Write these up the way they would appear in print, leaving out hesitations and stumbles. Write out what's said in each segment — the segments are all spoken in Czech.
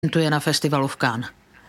To je na festivalu v Cannes.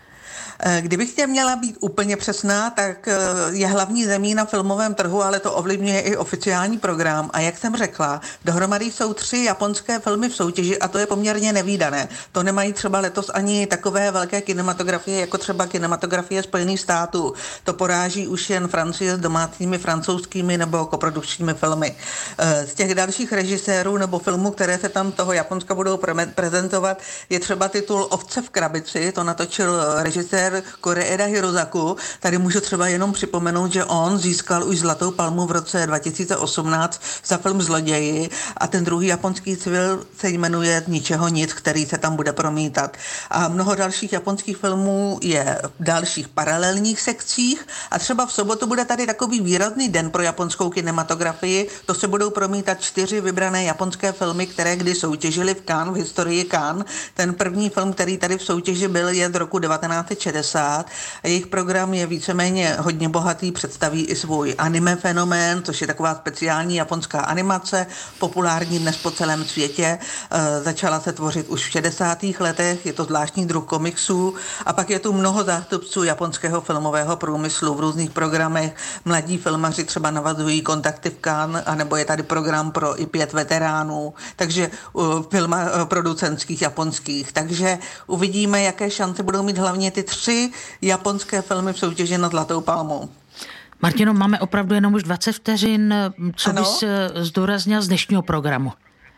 Kdybych tě měla být úplně přesná, tak je hlavní zemí na filmovém trhu, ale to ovlivňuje i oficiální program. A jak jsem řekla, dohromady jsou 3 japonské filmy v soutěži a to je poměrně nevídané. To nemají třeba letos ani takové velké kinematografie, jako třeba kinematografie Spojených států. To poráží už jen Francie s domácími francouzskými nebo koprodukčními filmy. Z těch dalších režisérů nebo filmů, které se tam toho Japonska budou prezentovat, je třeba titul Ovce v krabici, to natočil režisér Koreeda Hirozaku. Tady můžu třeba jenom připomenout, že on získal už Zlatou palmu v roce 2018 za film Zloději a ten druhý japonský civil se jmenuje Ničeho nic, který se tam bude promítat. A mnoho dalších japonských filmů je v dalších paralelních sekcích a třeba v sobotu bude tady takový výrazný den pro japonskou kinematografii. To se budou promítat 4 vybrané japonské filmy, které kdy soutěžily v Cannes, v historii Cannes. Ten první film, který tady v soutěži byl, je z roku 1960. Jejich program je víceméně hodně bohatý, představí i svůj anime fenomén, což je taková speciální japonská animace, populární dnes po celém světě. Začala se tvořit už v 60. letech, je to zvláštní druh komiksů a pak je tu mnoho zástupců japonského filmového průmyslu v různých programech. Mladí filmaři třeba navazují kontakty v Cannes, anebo je tady program pro i 5 veteránů, takže producentských japonských. Takže uvidíme, jaké šance budou mít hlavně ty 3 japonské filmy v soutěži na Zlatou palmu. Martino, máme opravdu jenom už 20 vteřin. Co bys zdůraznil z dnešního programu?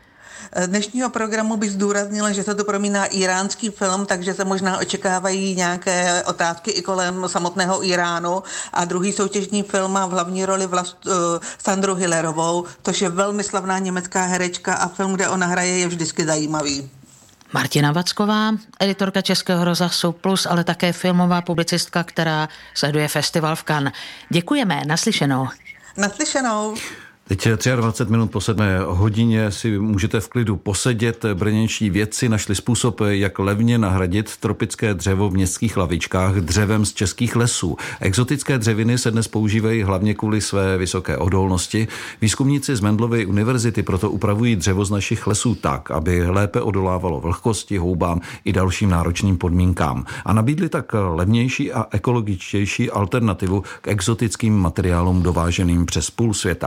Z dnešního programu bych zdůraznila, že se to promíná iránský film, takže se možná očekávají nějaké otázky i kolem samotného Iránu. A druhý soutěžní film má v hlavní roli Sandru Hillerovou, což je velmi slavná německá herečka a film, kde ona hraje, je vždycky zajímavý. Martina Vacková, editorka Českého rozhlasu Plus, ale také filmová publicistka, která sleduje festival v Cannes. Děkujeme, naslyšenou. Naslyšenou. Teď 23 minut po 7 hodině si můžete v klidu posedět. Brněnští vědci našli způsob, jak levně nahradit tropické dřevo v městských lavičkách dřevem z českých lesů. Exotické dřeviny se dnes používají hlavně kvůli své vysoké odolnosti. Výzkumníci z Mendelovy univerzity proto upravují dřevo z našich lesů tak, aby lépe odolávalo vlhkosti, houbám i dalším náročným podmínkám. A nabídli tak levnější a ekologičtější alternativu k exotickým materiálům dováženým přes půl světa.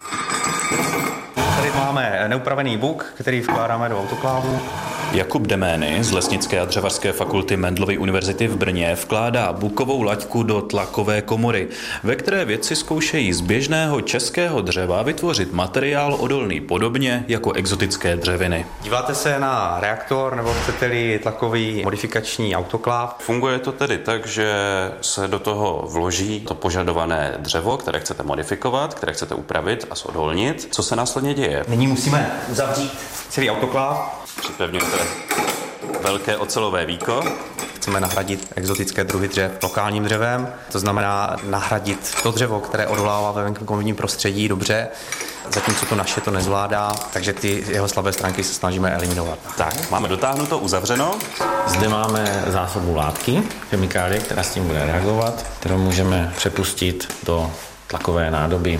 Tady máme neupravený buk, který vkládáme do autoklávu. Jakub Demény z Lesnické a dřevařské fakulty Mendelovy univerzity v Brně vkládá bukovou laťku do tlakové komory, ve které vědci zkoušejí z běžného českého dřeva vytvořit materiál odolný podobně jako exotické dřeviny. Díváte se na reaktor nebo chcete-li tlakový modifikační autokláv? Funguje to tedy tak, že se do toho vloží to požadované dřevo, které chcete modifikovat, které chcete upravit a zodolnit. Co se následně děje? Nyní musíme uzavřít celý autokláv. Připevňujete velké ocelové víko. Chceme nahradit exotické druhy dřev lokálním dřevem, to znamená nahradit to dřevo, které odolává ve venkovním prostředí dobře, zatímco to naše to nezvládá, takže ty jeho slabé stránky se snažíme eliminovat. Tak, máme dotáhnuto, uzavřeno. Zde máme zásobu látky, chemikálie, která s tím bude reagovat, kterou můžeme přepustit do tlakové nádoby.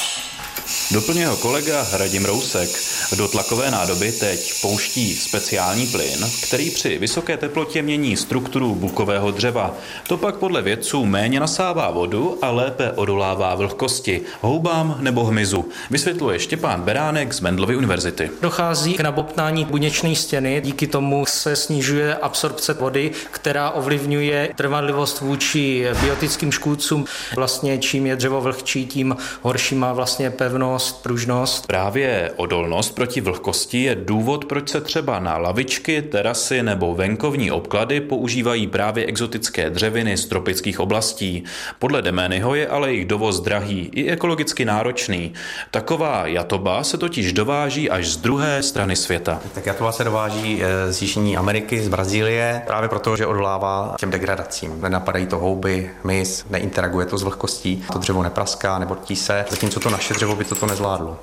Doplňuje ho kolega Radim Rousek. Do tlakové nádoby teď pouští speciální plyn, který při vysoké teplotě mění strukturu bukového dřeva. To pak podle vědců méně nasává vodu a lépe odolává vlhkosti, houbám nebo hmyzu, vysvětluje Štěpán Beránek z Mendelovy univerzity. Dochází k nabobtnání buněčné stěny, díky tomu se snižuje absorpce vody, která ovlivňuje trvanlivost vůči biotickým škůdcům. Vlastně čím je dřevo vlhčí, tím horší má vlastně pevnost, pružnost. Právě odolnost proti vlhkosti je důvod, proč se třeba na lavičky, terasy nebo venkovní obklady používají právě exotické dřeviny z tropických oblastí. Podle Deményho je ale jejich dovoz drahý i ekologicky náročný. Taková jatoba se totiž dováží až z druhé strany světa. Tak jatoba se dováží z Jižní Ameriky, z Brazílie, právě proto, že odolává těm degradacím. Nenapadají to houby, hmyz, neinteraguje to s vlhkostí, to dřevo nepraská, nebortí se, zatímco to naše dřevo by toto nezvládlo.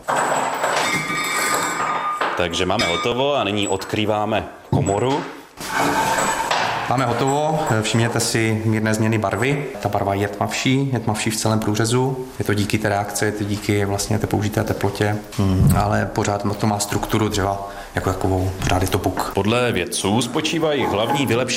Takže máme hotovo a nyní odkrýváme komoru. Máme hotovo, všimněte si mírné změny barvy. Ta barva je tmavší v celém průřezu. Je to díky té reakci, je to díky vlastně té použité teplotě, ale pořád to má strukturu dřeva jako takovou, pořád je to buk. Podle vědců spočívají hlavní vylepšení